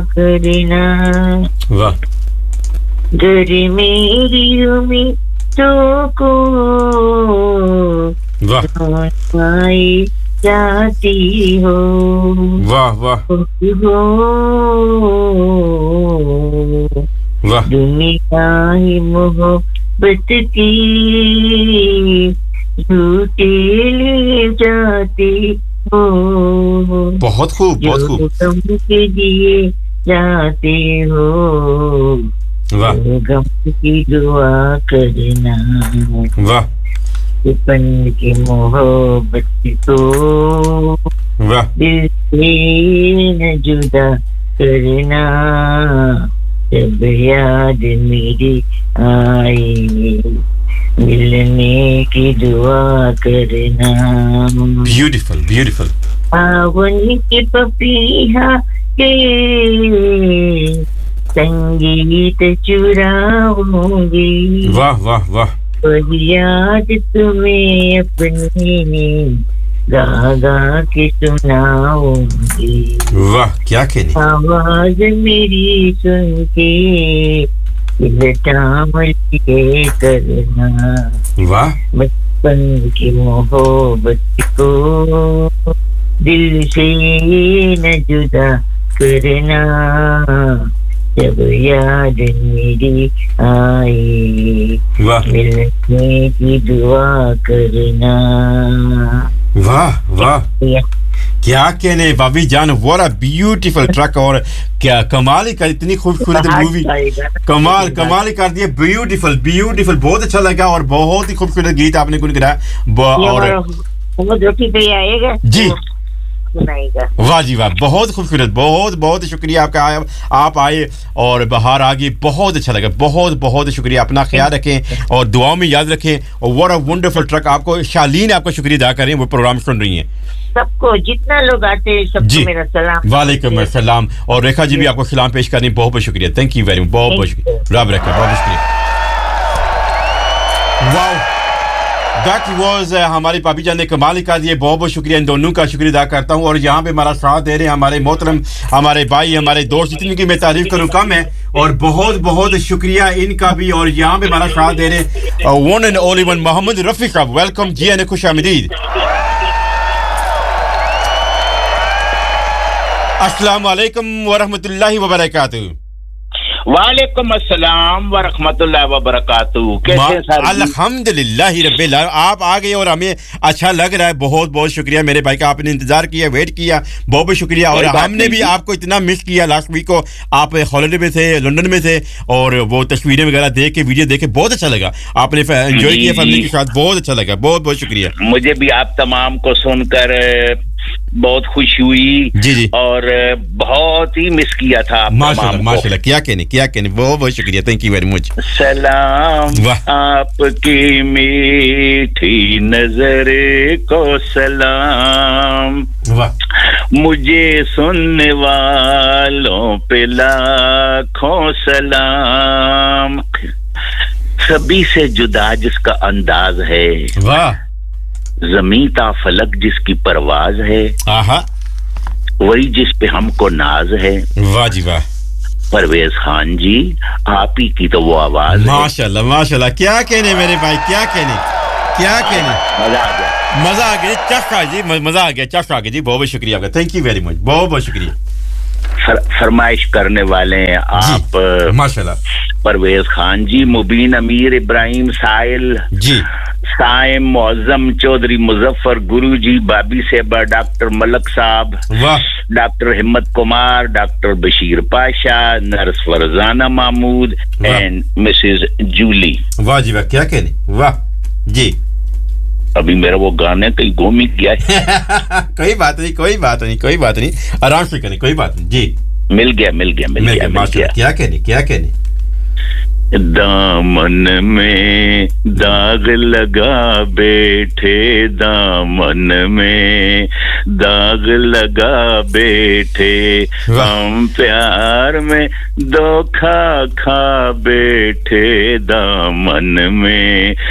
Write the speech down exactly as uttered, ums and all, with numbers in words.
करना वाह गर मेरी उम्मीदों को वाह पाई जाती हो वाह वाह हो वाह दुनिया ही मोहब्बत की झूठे ले जाती हो बहुत खूब बहुत खूब गम के दिए जाते हो वाह गम की दुआ करना वाह बचपन की मोहब्बत को वाह दिल से न जुदा करना जब याद मेरी आई मिलने की दुआ करना ब्यूटीफुल ब्यूटीफुल सावन के पपीहा के संगीत चुराऊंगी वाह वाह वाह वही याद तुम्हें अपनी गा गा के सुनाऊंगी वाह क्या कहनी आवाज मेरी सुन के दिल थाम लिए करना वाह बचपन की मोहब्बत को दिल से न जुदा करना जब याद मेरी आई वाह मिलने की दुआ करना वाह वाह क्या कहने भाभी जान व्हाट अ ब्यूटीफुल ट्रैक और क्या कमाल ही कर इतनी खूबसूरत मूवी कमाल कमाल ही कर दिया ब्यूटीफुल ब्यूटीफुल बहुत अच्छा लगा और बहुत ही खूबसूरत गीत आपने गुनगुनाया और वो रोटी पे आएगा जी सुनाएगा वाह जी वाह बहुत खूबसूरत बहुत बहुत शुक्रिया आपका आप आए और बाहर आ गए बहुत अच्छा लगा बहुत बहुत शुक्रिया अपना ख्याल रखें और दुआओं में याद रखें और व्हाट अ वंडरफुल ट्रैक आपको शालीन आपका शुक्रिया अदा करें वो प्रोग्राम सुन रही हैं सबको जितना लोग आते हैं सबको मेरा सलाम वालेकुम अस्सलाम और रेखा जी भी आपको सलाम पेश करने बहुत बहुत शुक्रिया थैंक यू वेरी मच बहुत बहुत शुक्रिया रब रखे बहुत शुक्रिया वाओ दैट वाज हमारी पापी जान ने कमाल ही कर दिए बहुत बहुत शुक्रिया इन दोनों का शुक्रिया अदा करता हूं और यहां पे हमारा साथ दे रहे हैं हमारे मोहतरम हमारे भाई हमारे दोस्त जितनी की मैं तारीफ करूं कम है और बहुत बहुत शुक्रिया इनका भी और यहां पे हमारा साथ दे रहे हैं one and only one Mohammad Rafi साहब वेलकम जी एंड खुशामदीद अस्सलाम वालेकुम व रहमतुल्लाहि व बरकातहू वालेकुम अस्सलाम व रहमतुल्लाहि व बरकातहू कैसे सर अल्हम्दुलिल्लाह रब्बिल आलमीन आप आ गए और हमें अच्छा लग रहा है बहुत बहुत शुक्रिया मेरे भाई का आपने इंतजार किया वेट किया बहुत बहुत शुक्रिया और हमने भी आपको इतना मिस किया लास्ट वीक को आप हॉलिडे में थे लंदन में थे और वो तस्वीरें वगैरह देख के वीडियो देख के बहुत अच्छा लगा आपने एंजॉय किया फैमिली के साथ बहुत अच्छा लगा बहुत बहुत शुक्रिया मुझे भी आप तमाम को सुनकर बहुत खुशी हुई जी जी और बहुत ही मिस किया था माशाल्लाह माशाल्लाह क्या कहने क्या कहने बहुत बहुत शुक्रिया थैंक यू वेरी मच सलाम आपकी मीठी नजर को सलाम वाह मुझे सुनने वालों पे लाखों सलाम सभी से जुदा जिसका अंदाज है वाह ज़मीं ता फलक जिसकी परवाज है आहा वही जिस पे हमको नाज है वाह जी वाह परवेज खान जी आप ही की तो वो आवाज है माशाल्लाह माशाल्लाह क्या कहने मेरे भाई क्या कहने क्या कहने मजा आ गया मजा आ गया चस्का जी मजा आ गया चस्का जी बहुत बहुत शुक्रिया आपका थैंक यू वेरी मच बहुत बहुत शुक्रिया फर, फरमाइश करने वाले हैं आप माशाल्लाह परवेज खान जी मुबीन अमीर इब्राहिम साहिल जी साइम मौजम चौधरी मुजफ्फर गुरुजी बाबी सेबा डॉक्टर मलक साहब वाह डॉक्टर हिम्मत Kumar doctor Bashir Pasha nurse Farzana Mahmood and Mrs Jully वाह जी वाह क्या कहने वाह जी अभी मेरा वो गाने कहीं गुम ही गया कोई बात नहीं कोई बात नहीं कोई बात नहीं आराम से करें कोई बात नहीं जी मिल गया मिल गया मिल, मिल गया, मिल गया क्या कहने क्या कहने दामन में दाग लगा बैठे दामन में दाग लगा बैठे हम प्यार में धोखा खा बैठे दामन में